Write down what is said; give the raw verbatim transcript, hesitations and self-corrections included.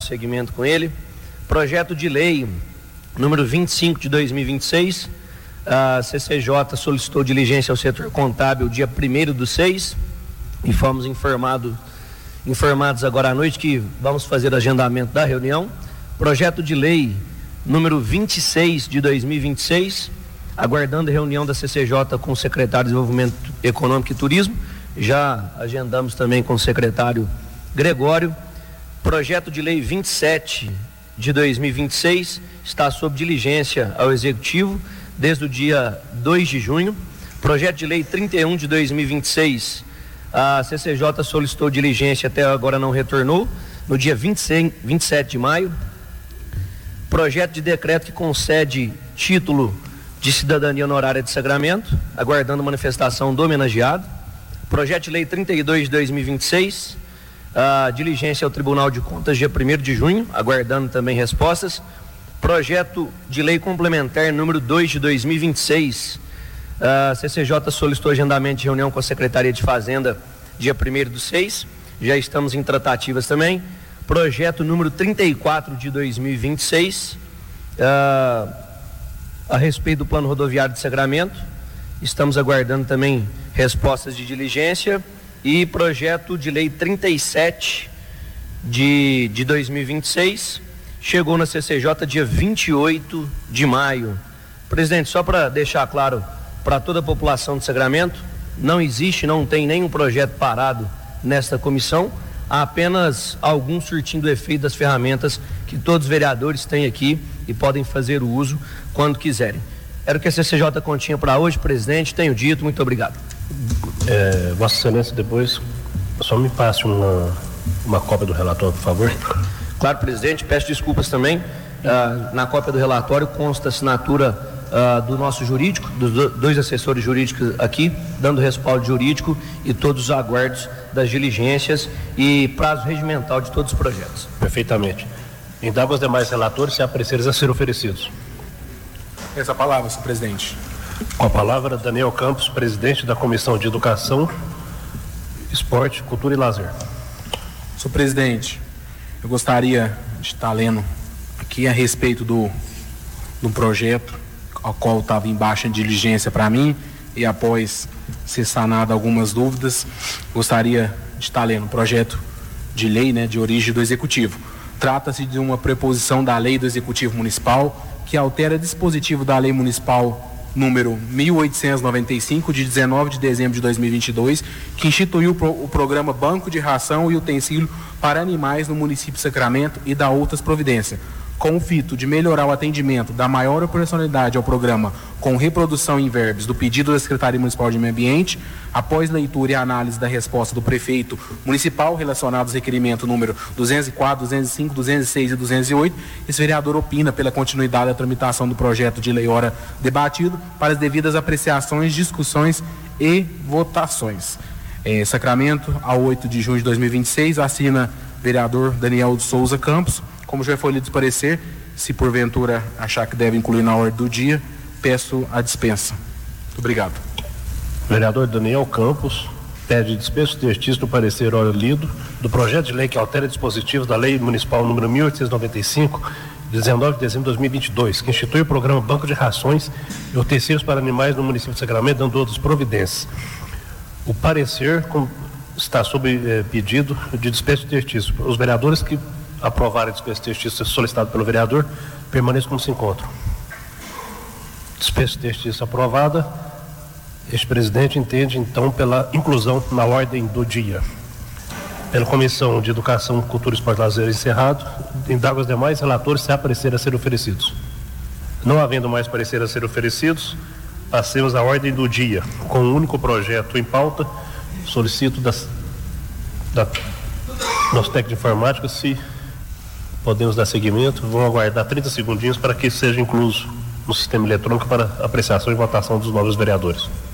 seguimento com ele. Projeto de lei número vinte e cinco de dois mil e vinte e seis, a C C J solicitou diligência ao setor contábil dia primeiro do seis e fomos informado, informados agora à noite que vamos fazer agendamento da reunião. Projeto de lei número vinte e seis de dois mil e vinte e seis, aguardando a reunião da C C J com o secretário de Desenvolvimento Econômico e Turismo. Já agendamos também com o secretário Gregório. Projeto de lei vinte e sete de dois mil e vinte e seis está sob diligência ao Executivo desde o dia dois de junho. Projeto de lei trinta e um de dois mil e vinte e seis, a C C J solicitou diligência, até agora não retornou, no dia vinte e sete de maio. Projeto de decreto que concede título de cidadania honorária de Sacramento, aguardando manifestação do homenageado. Projeto de lei trinta e dois de dois mil e vinte e seis, a diligência ao Tribunal de Contas dia primeiro de junho, aguardando também respostas. Projeto de lei complementar número dois de dois mil e vinte e seis, a C C J solicitou agendamento de reunião com a Secretaria de Fazenda dia primeiro do seis, já estamos em tratativas também. Projeto número trinta e quatro de dois mil e vinte e seis, uh, a respeito do plano rodoviário de Sacramento, estamos aguardando também respostas de diligência. E projeto de lei trinta e sete de, de dois mil e vinte e seis, chegou na C C J dia vinte e oito de maio. Presidente, só para deixar claro para toda a população de Sacramento, não existe, não tem nenhum projeto parado nesta comissão, há apenas alguns surtindo efeito das ferramentas que todos os vereadores têm aqui e podem fazer o uso quando quiserem. Era o que a C C J continha para hoje, presidente, tenho dito, muito obrigado. É, Vossa Excelência, depois só me passe uma, uma cópia do relatório, por favor. Claro, presidente, peço desculpas também. Ah, na cópia do relatório consta a assinatura ah, do nosso jurídico, dos dois assessores jurídicos aqui, dando respaldo jurídico e todos os aguardos das diligências e prazo regimental de todos os projetos. Perfeitamente. Indago os demais relatores se há pareceres a ser oferecidos. Essa palavra, senhor presidente. Com a palavra, Daniel Campos, presidente da Comissão de Educação, Esporte, Cultura e Lazer. Senhor presidente, eu gostaria de estar lendo aqui a respeito do, do projeto, ao qual estava em baixa diligência para mim, e após ser sanado algumas dúvidas, gostaria de estar lendo o projeto de lei, né, de origem do Executivo. Trata-se de uma preposição da Lei do Executivo Municipal, que altera dispositivo da Lei Municipal número mil oitocentos e noventa e cinco, de dezenove de dezembro de dois mil e vinte e dois, que instituiu o programa Banco de Ração e Utensílio para Animais no município de Sacramento e dá outras providências, com o fito de melhorar o atendimento, dar maior operacionalidade ao programa com reprodução em verbos do pedido da Secretaria Municipal de Meio Ambiente, após leitura e análise da resposta do prefeito municipal relacionados ao requerimento número duzentos e quatro, duzentos e cinco, duzentos e seis e duzentos e oito, esse vereador opina pela continuidade da tramitação do projeto de lei ora debatido para as devidas apreciações, discussões e votações. É, Sacramento, a oito de junho de dois mil e vinte e seis, assina vereador Daniel de Souza Campos. Como já foi lido o parecer, se porventura achar que deve incluir na ordem do dia, peço a dispensa. Muito obrigado. Vereador Daniel Campos pede dispensa textício do parecer ora lido do projeto de lei que altera dispositivos da Lei Municipal número mil oitocentos e noventa e cinco, de dezenove de dezembro de dois mil e vinte e dois, que institui o programa Banco de Rações e Utensílios para Animais no município de Sacramento, dando outras providências. O parecer com, está sob eh, pedido de dispensa textício. Os vereadores que aprovar a dispensa textícia solicitada pelo vereador permaneça como se encontram. Dispensa textícia aprovada. Este presidente entende então pela inclusão na ordem do dia. Pela Comissão de Educação, Cultura, Esporte e Lazer encerrado, indago os demais relatores se há parecer a ser oferecidos. Não havendo mais parecer a ser oferecidos, passemos à ordem do dia, com um único projeto em pauta. Solicito das, da nosso técnico de informática se podemos dar seguimento. Vamos aguardar trinta segundinhos para que seja incluso no sistema eletrônico para apreciação e votação dos novos vereadores.